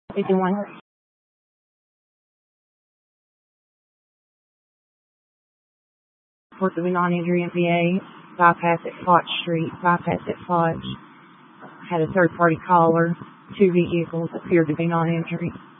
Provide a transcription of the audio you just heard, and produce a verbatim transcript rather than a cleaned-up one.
fifty-one. Report of a non-injury M V A. Bypass at Fox Street. Bypass at Fox. Had a third-party caller. Two vehicles appeared to be non-injury.